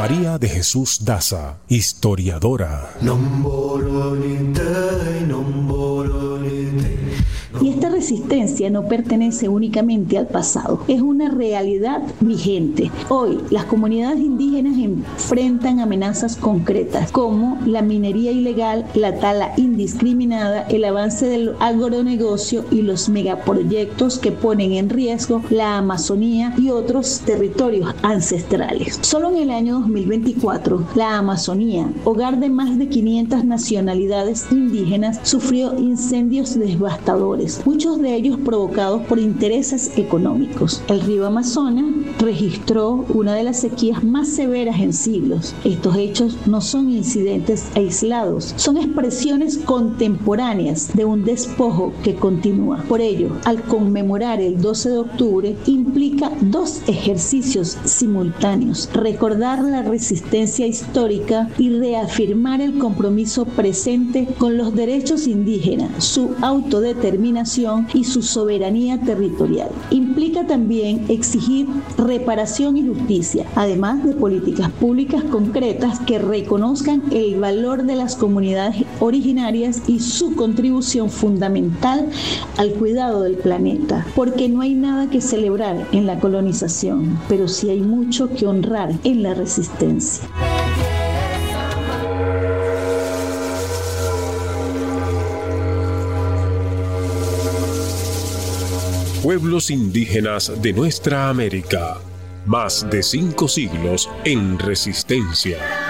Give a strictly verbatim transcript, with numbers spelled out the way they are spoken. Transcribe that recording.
María de Jesús Daza, historiadora. Y esta resistencia no pertenece únicamente al pasado, es una realidad vigente. Hoy, las comunidades indígenas enfrentan amenazas concretas como la minería ilegal, la tala indiscriminada, el avance del agronegocio y los megaproyectos que ponen en riesgo la Amazonía y otros territorios ancestrales. Solo en el año dos mil veinticuatro, la Amazonía, hogar de más de quinientas nacionalidades indígenas, sufrió incendios devastadores, muchos de ellos provocados por intereses económicos. El río Amazonas registró una de las sequías más severas en siglos. Estos hechos no son incidentes aislados, son expresiones contemporáneas de un despojo que continúa. Por ello, al conmemorar el doce de octubre, implica dos ejercicios simultáneos: recordar la resistencia histórica y reafirmar el compromiso presente con los derechos indígenas, su autodeterminación y su soberanía territorial. Implica también exigir reparación y justicia, además de políticas públicas concretas que reconozcan el valor de las comunidades originarias y su contribución fundamental al cuidado del planeta, porque no hay nada que celebrar en la colonización, pero sí hay mucho que honrar en la resistencia. Pueblos indígenas de nuestra América. Más de cinco siglos en resistencia.